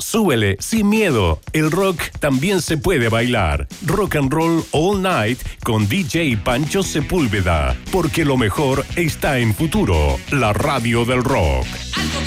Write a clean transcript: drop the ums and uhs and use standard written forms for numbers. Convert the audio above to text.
súbele sin miedo. El rock también se puede bailar. Rock and Roll All Night con DJ Pancho Sepúlveda. Porque lo mejor está en Futuro, la radio del rock.